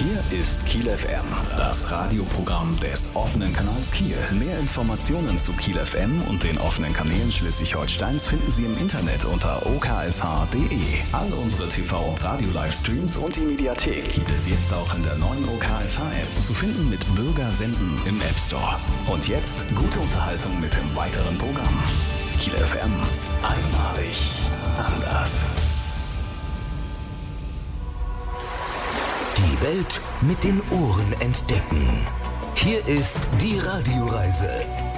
Hier ist Kiel FM, das Radioprogramm des offenen Kanals Kiel. Mehr Informationen zu Kiel FM und den offenen Kanälen Schleswig-Holsteins finden Sie im Internet unter oksh.de. All unsere TV- und Radio-Livestreams und die Mediathek gibt es jetzt auch in der neuen OKSH-App, zu finden mit Bürger senden im App Store. Und jetzt gute Unterhaltung mit dem weiteren Programm. Kiel FM, einmalig anders. Die Welt mit den Ohren entdecken. Hier ist die Radioreise